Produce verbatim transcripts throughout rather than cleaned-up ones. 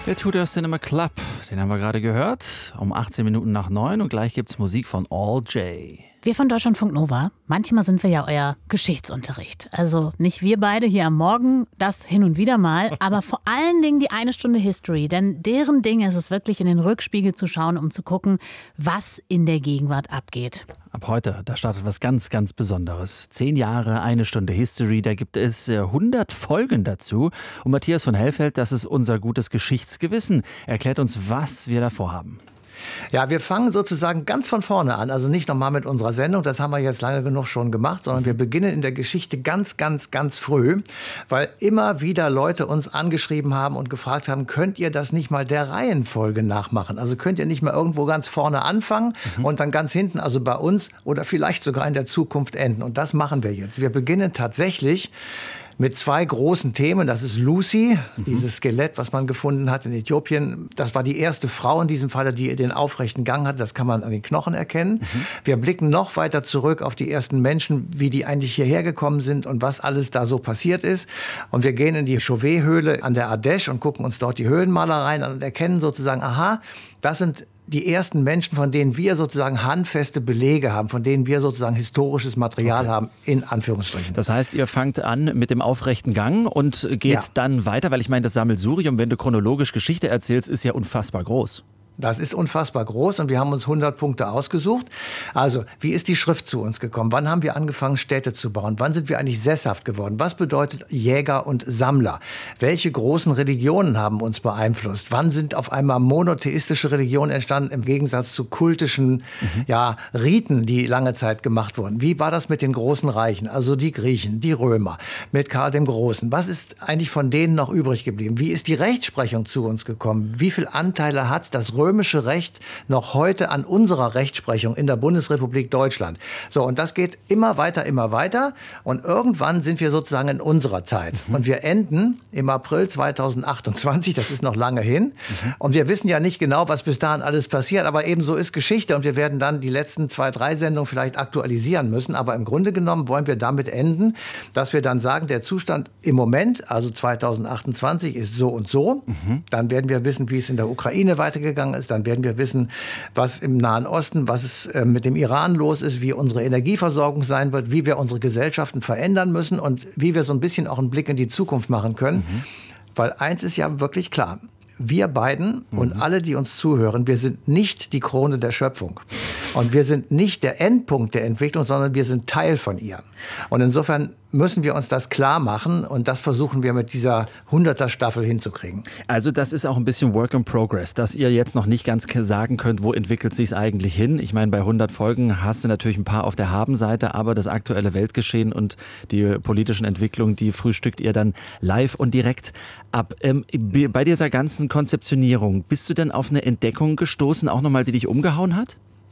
Der Tudor Cinema Club, den haben wir gerade gehört, um achtzehn Minuten nach neun und gleich gibt's Musik von All J. Wir von Deutschlandfunk Nova, manchmal sind wir ja euer Geschichtsunterricht. Also nicht wir beide hier am Morgen, das hin und wieder mal, aber vor allen Dingen die eine Stunde History. Denn deren Ding ist es wirklich, in den Rückspiegel zu schauen, um zu gucken, was in der Gegenwart abgeht. Ab heute, da startet was ganz, ganz Besonderes. Zehn Jahre, eine Stunde History, da gibt es hundert Folgen dazu. Und Matthias von Hellfeld, das ist unser gutes Geschichtsgewissen, erklärt uns, was wir da vorhaben. Ja, wir fangen sozusagen ganz von vorne an. Also nicht nochmal mit unserer Sendung, das haben wir jetzt lange genug schon gemacht, sondern wir beginnen in der Geschichte ganz, ganz, ganz früh, weil immer wieder Leute uns angeschrieben haben und gefragt haben, könnt ihr das nicht mal der Reihenfolge nachmachen? Also könnt ihr nicht mal irgendwo ganz vorne anfangen mhm. und dann ganz hinten, also bei uns oder vielleicht sogar in der Zukunft enden. Und das machen wir jetzt. Wir beginnen tatsächlich mit zwei großen Themen. Das ist Lucy, mhm. dieses Skelett, was man gefunden hat in Äthiopien. Das war die erste Frau in diesem Fall, die den aufrechten Gang hatte. Das kann man an den Knochen erkennen. Mhm. Wir blicken noch weiter zurück auf die ersten Menschen, wie die eigentlich hierher gekommen sind und was alles da so passiert ist. Und wir gehen in die Chauvet-Höhle an der Ardèche und gucken uns dort die Höhlenmalereien an und erkennen sozusagen, aha, das sind die ersten Menschen, von denen wir sozusagen handfeste Belege haben, von denen wir sozusagen historisches Material okay. haben, in Anführungsstrichen. Das heißt, ihr fangt an mit dem aufrechten Gang und geht ja. dann weiter, weil ich meine, das Sammelsurium, wenn du chronologisch Geschichte erzählst, ist ja unfassbar groß. Das ist unfassbar groß und wir haben uns hundert Punkte ausgesucht. Also, wie ist die Schrift zu uns gekommen? Wann haben wir angefangen, Städte zu bauen? Wann sind wir eigentlich sesshaft geworden? Was bedeutet Jäger und Sammler? Welche großen Religionen haben uns beeinflusst? Wann sind auf einmal monotheistische Religionen entstanden im Gegensatz zu kultischen mhm. ja, Riten, die lange Zeit gemacht wurden? Wie war das mit den großen Reichen? Also die Griechen, die Römer, mit Karl dem Großen. Was ist eigentlich von denen noch übrig geblieben? Wie ist die Rechtsprechung zu uns gekommen? Wie viele Anteile hat das Römer römische Recht noch heute an unserer Rechtsprechung in der Bundesrepublik Deutschland? So, und das geht immer weiter, immer weiter. Und irgendwann sind wir sozusagen in unserer Zeit. Mhm. Und wir enden im April zweitausendachtundzwanzig, das ist noch lange hin. Mhm. Und wir wissen ja nicht genau, was bis dahin alles passiert, aber eben so ist Geschichte. Und wir werden dann die letzten zwei, drei Sendungen vielleicht aktualisieren müssen. Aber im Grunde genommen wollen wir damit enden, dass wir dann sagen, der Zustand im Moment, also zweitausendachtundzwanzig, ist so und so. Mhm. Dann werden wir wissen, wie es in der Ukraine weitergegangen ist. Ist, dann werden wir wissen, was im Nahen Osten, was es äh, mit dem Iran los ist, wie unsere Energieversorgung sein wird, wie wir unsere Gesellschaften verändern müssen und wie wir so ein bisschen auch einen Blick in die Zukunft machen können. Mhm. Weil eins ist ja wirklich klar, wir beiden mhm. und alle, die uns zuhören, wir sind nicht die Krone der Schöpfung. Und wir sind nicht der Endpunkt der Entwicklung, sondern wir sind Teil von ihr. Und insofern müssen wir uns das klar machen und das versuchen wir mit dieser hunderter-Staffel hinzukriegen. Also das ist auch ein bisschen Work in Progress, dass ihr jetzt noch nicht ganz sagen könnt, wo entwickelt sich es eigentlich hin. Ich meine, bei hundert Folgen hast du natürlich ein paar auf der Habenseite, aber das aktuelle Weltgeschehen und die politischen Entwicklungen, die frühstückt ihr dann live und direkt ab. Ähm, bei dieser ganzen Konzeptionierung, bist du denn auf eine Entdeckung gestoßen, auch nochmal, die dich umgehauen hat?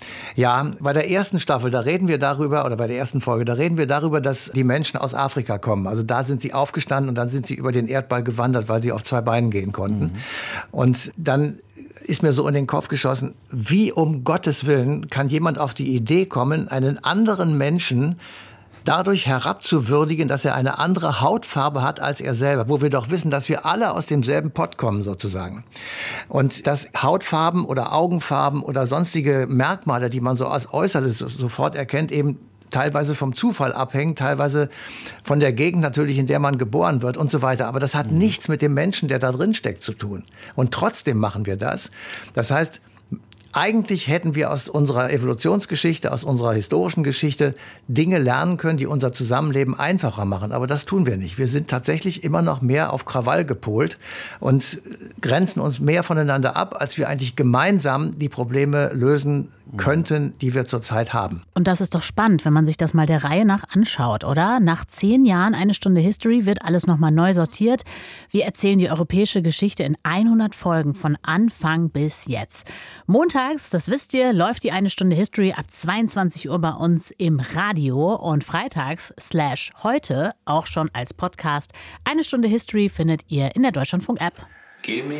Ja, bei der ersten Staffel, da reden wir darüber, oder bei der ersten Folge, da reden wir darüber, dass die Menschen aus Afrika kommen. Also da sind sie aufgestanden und dann sind sie über den Erdball gewandert, weil sie auf zwei Beinen gehen konnten. Mhm. Und dann ist mir so in den Kopf geschossen, wie um Gottes Willen kann jemand auf die Idee kommen, einen anderen Menschen dadurch herabzuwürdigen, dass er eine andere Hautfarbe hat als er selber, wo wir doch wissen, dass wir alle aus demselben Pott kommen sozusagen. Und dass Hautfarben oder Augenfarben oder sonstige Merkmale, die man so als Äußerliches sofort erkennt, eben teilweise vom Zufall abhängen, teilweise von der Gegend natürlich, in der man geboren wird und so weiter. Aber das hat mhm. nichts mit dem Menschen, der da drin steckt, zu tun. Und trotzdem machen wir das. Das heißt, eigentlich hätten wir aus unserer Evolutionsgeschichte, aus unserer historischen Geschichte Dinge lernen können, die unser Zusammenleben einfacher machen. Aber das tun wir nicht. Wir sind tatsächlich immer noch mehr auf Krawall gepolt und grenzen uns mehr voneinander ab, als wir eigentlich gemeinsam die Probleme lösen könnten, die wir zurzeit haben. Und das ist doch spannend, wenn man sich das mal der Reihe nach anschaut, oder? Nach zehn Jahren eine Stunde History wird alles nochmal neu sortiert. Wir erzählen die europäische Geschichte in hundert Folgen von Anfang bis jetzt. Montags, das wisst ihr, läuft die eine Stunde History ab zweiundzwanzig Uhr bei uns im Radio und freitags slash heute auch schon als Podcast. Eine Stunde History findet ihr in der Deutschlandfunk-App.